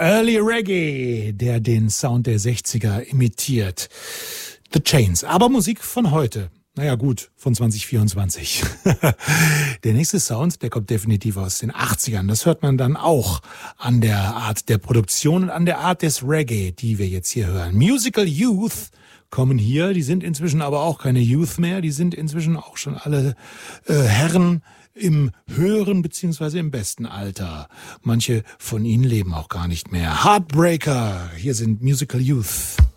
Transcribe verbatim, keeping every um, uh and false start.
Early Reggae, der den Sound der sechziger imitiert. The Chains, aber Musik von heute. Naja gut, von zwanzig vierundzwanzig. Der nächste Sound, der kommt definitiv aus den achtzigern. Das hört man dann auch an der Art der Produktion und an der Art des Reggae, die wir jetzt hier hören. Musical Youth kommen hier, die sind inzwischen aber auch keine Youth mehr, die sind inzwischen auch schon alle äh, Herren im höheren beziehungsweise im besten Alter. Manche von ihnen leben auch gar nicht mehr. Heartbreaker, hier sind Musical Youth.